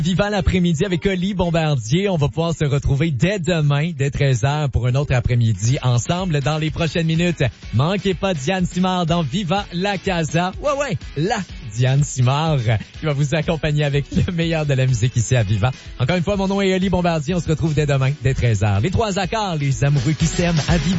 Vivant l'après-midi avec Oli Bombardier. On va pouvoir se retrouver dès demain, dès 13h, pour un autre après-midi ensemble dans les prochaines minutes. Manquez pas Diane Simard dans Viva la Casa. Ouais, la Diane Simard qui va vous accompagner avec le meilleur de la musique ici à Viva. Encore une fois, mon nom est Oli Bombardier. On se retrouve dès demain, dès 13h. Les trois accords, les amoureux qui s'aiment à Viva.